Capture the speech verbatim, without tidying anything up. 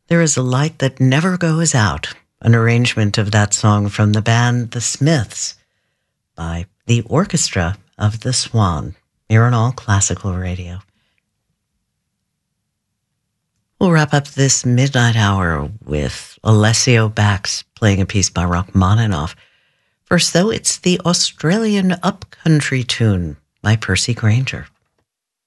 There is a light that never goes out, an arrangement of that song from the band The Smiths by the Orchestra of the Swan, here on All Classical Radio. We'll wrap up this midnight hour with Alessio Bax playing a piece by Rachmaninoff. First, though, it's the Australian upcountry tune by Percy Grainger.